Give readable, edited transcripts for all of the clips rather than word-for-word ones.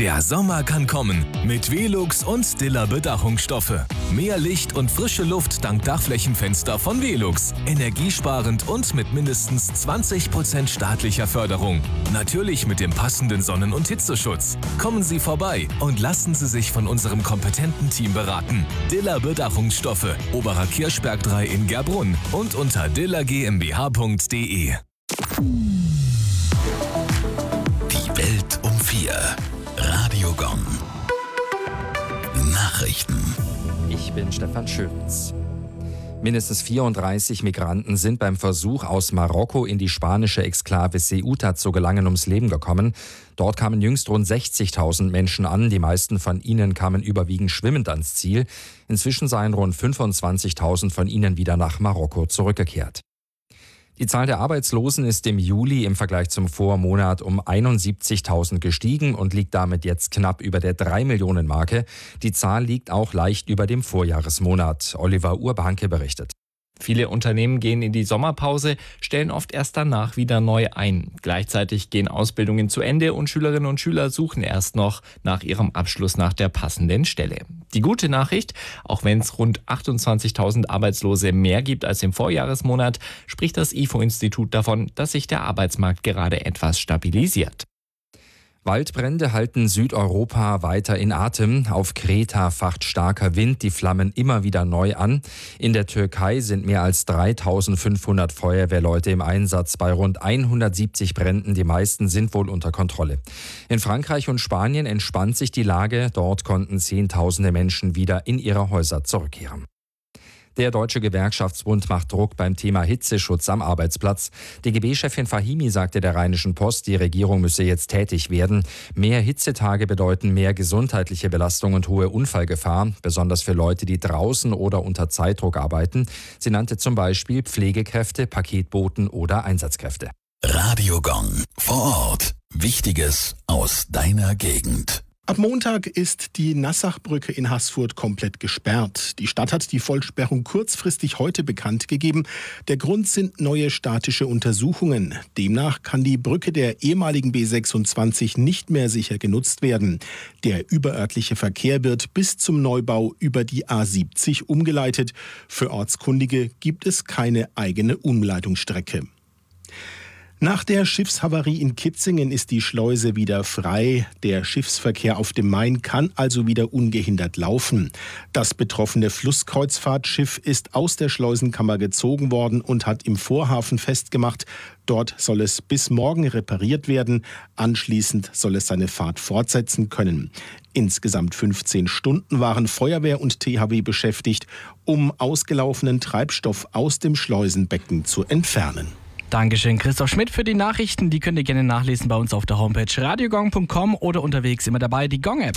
Der Sommer kann kommen mit Velux und Diller Bedachungsstoffe. Mehr Licht und frische Luft dank Dachflächenfenster von Velux. Energiesparend und mit mindestens 20% staatlicher Förderung. Natürlich mit dem passenden Sonnen- und Hitzeschutz. Kommen Sie vorbei und lassen Sie sich von unserem kompetenten Team beraten. Diller Bedachungsstoffe, Oberer Kirchberg 3 in Gerbrunn und unter dillergmbh.de. Die Welt um 4. Radio Gong. Nachrichten. Ich bin Stefan Schütz. Mindestens 34 Migranten sind beim Versuch, aus Marokko in die spanische Exklave Ceuta zu gelangen, ums Leben gekommen. Dort kamen jüngst rund 60.000 Menschen an. Die meisten von ihnen kamen überwiegend schwimmend ans Ziel. Inzwischen seien rund 25.000 von ihnen wieder nach Marokko zurückgekehrt. Die Zahl der Arbeitslosen ist im Juli im Vergleich zum Vormonat um 71.000 gestiegen und liegt damit jetzt knapp über der 3-Millionen-Marke. Die Zahl liegt auch leicht über dem Vorjahresmonat. Oliver Urbanke berichtet. Viele Unternehmen gehen in die Sommerpause, stellen oft erst danach wieder neu ein. Gleichzeitig gehen Ausbildungen zu Ende und Schülerinnen und Schüler suchen erst noch nach ihrem Abschluss nach der passenden Stelle. Die gute Nachricht, auch wenn es rund 28.000 Arbeitslose mehr gibt als im Vorjahresmonat, spricht das IFO-Institut davon, dass sich der Arbeitsmarkt gerade etwas stabilisiert. Waldbrände halten Südeuropa weiter in Atem. Auf Kreta facht starker Wind die Flammen immer wieder neu an. In der Türkei sind mehr als 3.500 Feuerwehrleute im Einsatz bei rund 170 Bränden. Die meisten sind wohl unter Kontrolle. In Frankreich und Spanien entspannt sich die Lage. Dort konnten Zehntausende Menschen wieder in ihre Häuser zurückkehren. Der Deutsche Gewerkschaftsbund macht Druck beim Thema Hitzeschutz am Arbeitsplatz. DGB-Chefin Fahimi sagte der Rheinischen Post, die Regierung müsse jetzt tätig werden. Mehr Hitzetage bedeuten mehr gesundheitliche Belastung und hohe Unfallgefahr, besonders für Leute, die draußen oder unter Zeitdruck arbeiten. Sie nannte zum Beispiel Pflegekräfte, Paketboten oder Einsatzkräfte. Radio Gong. Vor Ort. Wichtiges aus deiner Gegend. Ab Montag ist die Nassachbrücke in Haßfurt komplett gesperrt. Die Stadt hat die Vollsperrung kurzfristig heute bekannt gegeben. Der Grund sind neue statische Untersuchungen. Demnach kann die Brücke der ehemaligen B26 nicht mehr sicher genutzt werden. Der überörtliche Verkehr wird bis zum Neubau über die A70 umgeleitet. Für Ortskundige gibt es keine eigene Umleitungsstrecke. Nach der Schiffshavarie in Kitzingen ist die Schleuse wieder frei. Der Schiffsverkehr auf dem Main kann also wieder ungehindert laufen. Das betroffene Flusskreuzfahrtschiff ist aus der Schleusenkammer gezogen worden und hat im Vorhafen festgemacht. Dort soll es bis morgen repariert werden. Anschließend soll es seine Fahrt fortsetzen können. Insgesamt 15 Stunden waren Feuerwehr und THW beschäftigt, um ausgelaufenen Treibstoff aus dem Schleusenbecken zu entfernen. Dankeschön, Christoph Schmidt für die Nachrichten. Die könnt ihr gerne nachlesen bei uns auf der Homepage radiogong.com oder unterwegs immer dabei die Gong-App.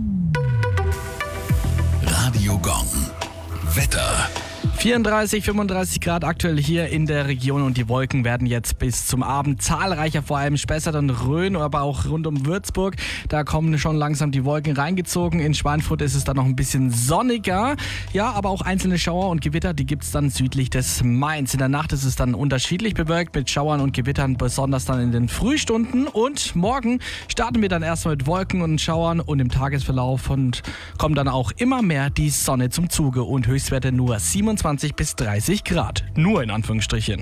Radio Gong. Wetter. 34, 35 Grad aktuell hier in der Region und die Wolken werden jetzt bis zum Abend zahlreicher, vor allem Spessart und Rhön, aber auch rund um Würzburg. Da kommen schon langsam die Wolken reingezogen. In Schweinfurt ist es dann noch ein bisschen sonniger. Ja, aber auch einzelne Schauer und Gewitter, die gibt es dann südlich des Mains. In der Nacht ist es dann unterschiedlich bewölkt mit Schauern und Gewittern, besonders dann in den Frühstunden. Und morgen starten wir dann erstmal mit Wolken und Schauern und im Tagesverlauf und kommt dann auch immer mehr die Sonne zum Zuge und Höchstwerte nur 27 bis 30 Grad. Nur in Anführungsstrichen.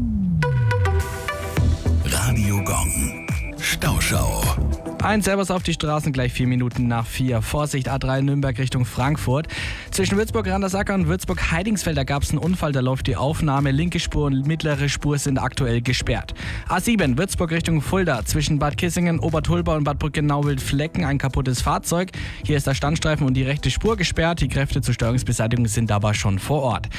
Radio Gong. Stauschau. Ein Servus auf die Straßen, gleich 4 Minuten nach 4. Vorsicht, A3 Nürnberg Richtung Frankfurt. Zwischen Würzburg-Randersacker und Würzburg-Heidingsfeld, da gab es einen Unfall, da läuft die Aufnahme. Linke Spur und mittlere Spur sind aktuell gesperrt. A7 Würzburg Richtung Fulda. Zwischen Bad Kissingen, Obertulba und Bad Brückenau-Wildflecken ein kaputtes Fahrzeug. Hier ist der Standstreifen und die rechte Spur gesperrt. Die Kräfte zur Störungsbeseitigung sind aber schon vor Ort.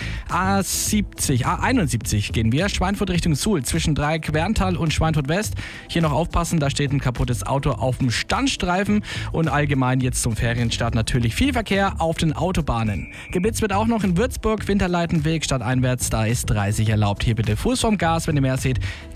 A71 gehen wir. Schweinfurt Richtung Suhl. Zwischen Dreieck Werntal und Schweinfurt West. Hier noch aufpassen, da steht ein kaputtes Auto auf dem Standstreifen und allgemein jetzt zum Ferienstart natürlich viel Verkehr auf den Autobahnen. Geblitzt wird auch noch in Würzburg, Winterleitenweg stadteinwärts, da ist 30 erlaubt. Hier bitte Fuß vom Gas, wenn ihr mehr seht.